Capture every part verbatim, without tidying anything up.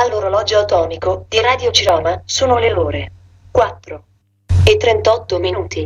All'orologio atomico di Radio Ciroma sono le ore quattro e trentotto minuti.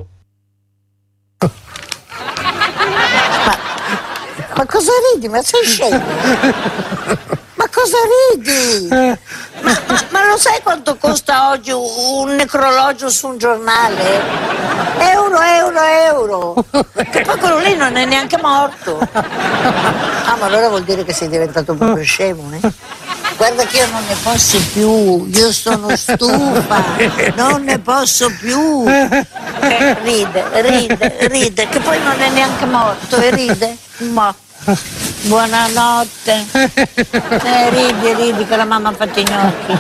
Ma, ma cosa ridi? Ma sei scemo? Ma cosa ridi? Ma, ma lo sai quanto costa oggi un, un necrologio su un giornale? Euro, euro, euro. Che poi quello lì non è neanche morto. Ah, ma allora vuol dire che sei diventato proprio scemo, eh? Guarda che io non ne posso più, io sono stufa, non ne posso più. Eh, ride, ride, ride, che poi non è neanche morto e ride. Ma buonanotte. Eh, ridi, ridi che la mamma ha fatto i gnocchi.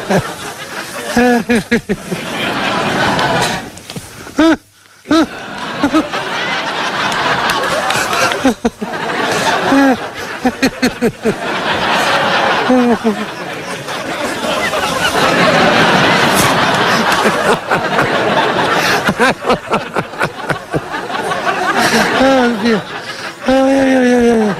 Oh Dio. Oh, yeah, yeah, yeah, yeah.